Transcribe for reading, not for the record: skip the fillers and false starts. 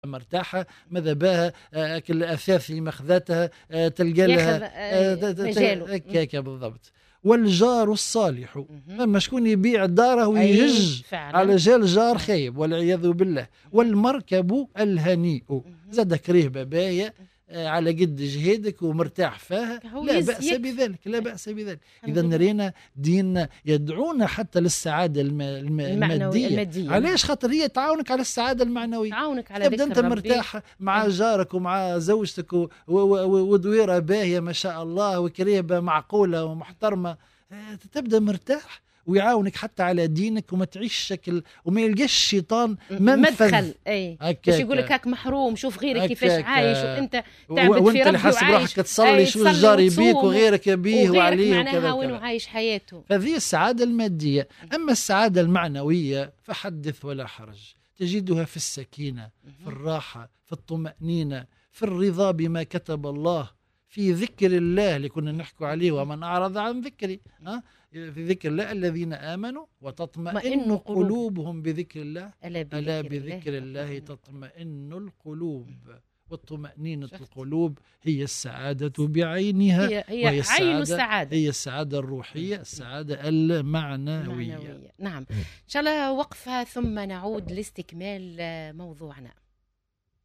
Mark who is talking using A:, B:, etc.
A: مرتاحة، ماذا بها الأثاث اللي مخذاتها تلقى لها
B: مجاله
A: هكاك بالضبط. والجار الصالح، فما شكون يبيع داره ويهج على جال جار خايب والعياذ بالله. والمركب الهنيء، زاد كريه بابايا على قد جهادك ومرتاح فيها، لا بأس بذلك، لا بأس بذلك. إذا رينا ديننا يدعونا حتى للسعادة المادية. علاش؟ خاطر هي تعاونك على السعادة المعنوية،
B: تعاونك على
A: تبدأ أنت مرتاح مع جارك ومع زوجتك ودويرة باهية ما شاء الله وكريبة معقولة ومحترمة، تبدأ مرتاح ويعاونك حتى على دينك وما تعيش شكل وما يلقاش الشيطان
B: مدخل. اي باش يقول لك هاك محروم، شوف غيرك كيفاش عايش وانت تعبد
A: وانت
B: في ربي
A: حاسب روحك تصلي شو الجار يبيك وغيرك يبيه وعليه
B: معناها وين عايش حياته.
A: فهذه السعادة المادية. أما السعادة المعنوية فحدث ولا حرج، تجدها في السكينة، في الراحة، في الطمأنينة، في الرضا بما كتب الله، في ذكر الله اللي كنا نحكوا عليه، ومن أعرض عن ذكري في ذكر الله الذين آمنوا وتطمئن قلوبهم بذكر الله، ألا بذكر الله تطمئن القلوب. والطمأنينة القلوب هي السعادة بعينها،
B: هي عين السعادة،
A: هي السعادة الروحية، السعادة المعنوية.
B: نعم. إن شاء الله وقفة ثم نعود لاستكمال موضوعنا.